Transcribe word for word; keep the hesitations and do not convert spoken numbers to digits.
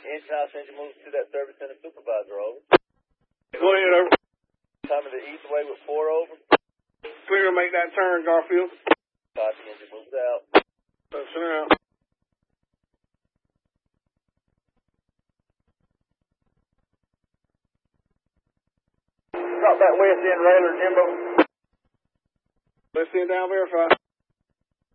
Engine house engine moves to that service center supervisor, over. Go ahead, over. Time of the east away with four, over. Clear to make that turn, Garfield. Copy, engine moves out. So, sit down. Drop that west end railer, Jimbo. Let's send down verify.